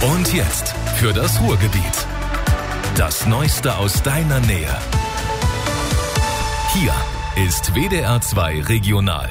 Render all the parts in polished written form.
Und jetzt für das Ruhrgebiet. Das Neueste aus deiner Nähe. Hier ist WDR 2 Regional.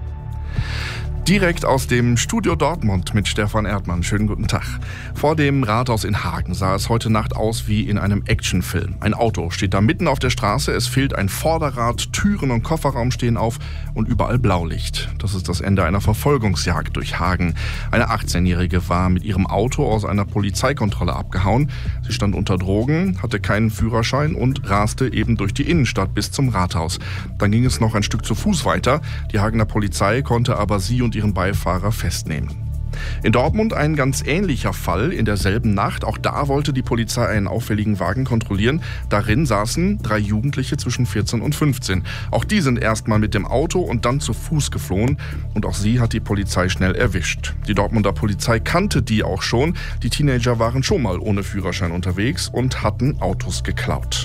Direkt aus dem Studio Dortmund mit Stefan Erdmann. Schönen guten Tag. Vor dem Rathaus in Hagen sah es heute Nacht aus wie in einem Actionfilm. Ein Auto steht da mitten auf der Straße, es fehlt ein Vorderrad, Türen und Kofferraum stehen auf und überall Blaulicht. Das ist das Ende einer Verfolgungsjagd durch Hagen. Eine 18-Jährige war mit ihrem Auto aus einer Polizeikontrolle abgehauen. Sie stand unter Drogen, hatte keinen Führerschein und raste eben durch die Innenstadt bis zum Rathaus. Dann ging es noch ein Stück zu Fuß weiter. Die Hagener Polizei konnte aber sie und ihren Beifahrer festnehmen. In Dortmund ein ganz ähnlicher Fall in derselben Nacht. Auch da wollte die Polizei einen auffälligen Wagen kontrollieren. Darin saßen 3 Jugendliche zwischen 14 und 15. Auch die sind erstmal mit dem Auto und dann zu Fuß geflohen. Und auch sie hat die Polizei schnell erwischt. Die Dortmunder Polizei kannte die auch schon. Die Teenager waren schon mal ohne Führerschein unterwegs und hatten Autos geklaut.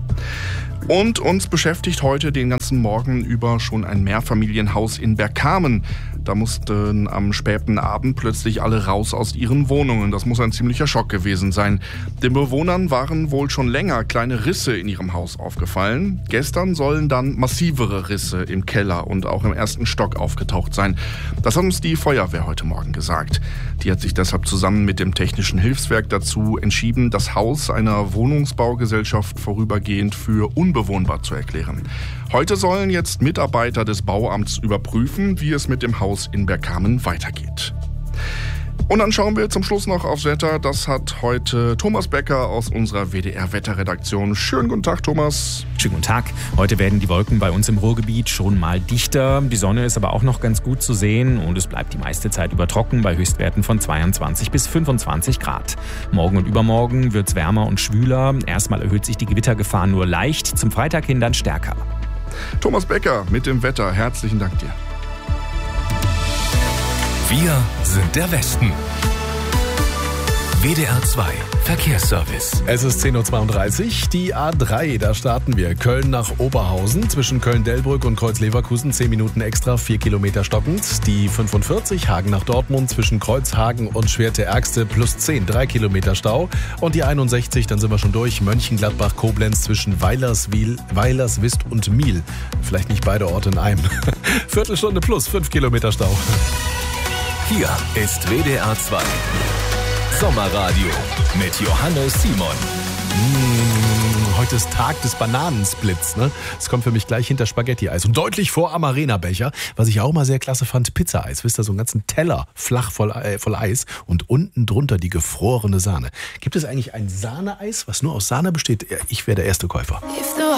Und uns beschäftigt heute den ganzen Morgen über schon ein Mehrfamilienhaus in Bergkamen. Da mussten am späten Abend plötzlich alle raus aus ihren Wohnungen. Das muss ein ziemlicher Schock gewesen sein. Den Bewohnern waren wohl schon länger kleine Risse in ihrem Haus aufgefallen. Gestern sollen dann massivere Risse im Keller und auch im ersten Stock aufgetaucht sein. Das hat uns die Feuerwehr heute Morgen gesagt. Die hat sich deshalb zusammen mit dem Technischen Hilfswerk dazu entschieden, das Haus einer Wohnungsbaugesellschaft vorübergehend für unbewohnbar zu erklären. Heute sollen jetzt Mitarbeiter des Bauamts überprüfen, wie es mit dem Haus in Bergkamen weitergeht. Und dann schauen wir zum Schluss noch aufs Wetter. Das hat heute Thomas Becker aus unserer WDR-Wetterredaktion. Schönen guten Tag, Thomas. Schönen guten Tag. Heute werden die Wolken bei uns im Ruhrgebiet schon mal dichter. Die Sonne ist aber auch noch ganz gut zu sehen und es bleibt die meiste Zeit über trocken bei Höchstwerten von 22 bis 25 Grad. Morgen und übermorgen wird es wärmer und schwüler. Erstmal erhöht sich die Gewittergefahr nur leicht, zum Freitag hin dann stärker. Thomas Becker mit dem Wetter. Herzlichen Dank dir. Wir sind der Westen. WDR 2 Verkehrsservice. Es ist 10.32 Uhr, die A3, da starten wir. Köln nach Oberhausen, zwischen Köln-Delbrück und Kreuz-Leverkusen 10 Minuten extra, 4 Kilometer stockend. Die 45, Hagen nach Dortmund, zwischen Kreuzhagen und Schwerte-Ärgste plus 10, 3 Kilometer Stau. Und die 61, dann sind wir schon durch, Mönchengladbach-Koblenz zwischen Weilerswist und Miel. Vielleicht nicht beide Orte in einem. Viertelstunde plus 5 Kilometer Stau. Hier ist WDR 2 Sommerradio mit Johannes Simon. Heute ist Tag des Bananensplits. Ne? Es kommt für mich gleich hinter Spaghetti-Eis. Und deutlich vor Amarena-Becher, was ich auch mal sehr klasse fand, Pizza-Eis. Wisst ihr, so einen ganzen Teller flach voll Eis und unten drunter die gefrorene Sahne. Gibt es eigentlich ein Sahneeis, was nur aus Sahne besteht? Ich wäre der erste Käufer.